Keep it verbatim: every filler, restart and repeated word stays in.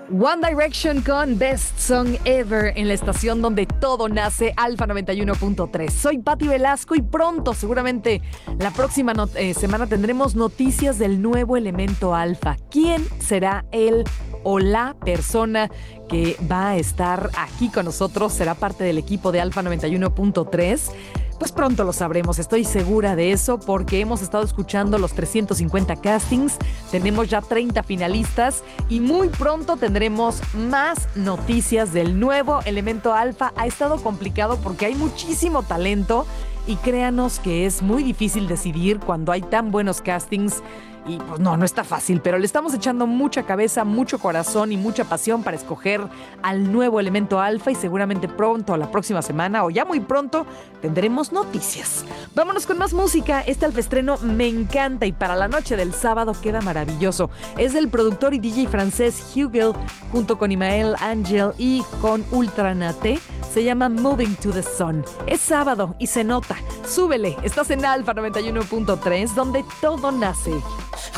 One Direction con Best Song Ever en la estación donde todo nace, Alfa noventa y uno punto tres. Soy Patti Velasco y pronto, seguramente la próxima not- eh, semana tendremos noticias del nuevo elemento Alfa. ¿Quién será él o la persona que va a estar aquí con nosotros? ¿Será parte del equipo de Alfa noventa y uno punto tres? Pues pronto lo sabremos, estoy segura de eso porque hemos estado escuchando los trescientos cincuenta castings, tenemos ya treinta finalistas y muy pronto tendremos más noticias del nuevo elemento Alfa. Ha estado complicado porque hay muchísimo talento y créanos que es muy difícil decidir cuando hay tan buenos castings. Y pues no, no está fácil, pero le estamos echando mucha cabeza, mucho corazón y mucha pasión para escoger al nuevo elemento Alfa y seguramente pronto, la próxima semana o ya muy pronto, tendremos noticias. Vámonos con más música. Este alfaestreno me encanta y para la noche del sábado queda maravilloso. Es del productor y D J francés Huguel junto con Imael Angel y con Ultranate. Se llama Moving to the Sun. Es sábado y se nota. Súbele, estás en Alfa noventa y uno punto tres donde todo nace.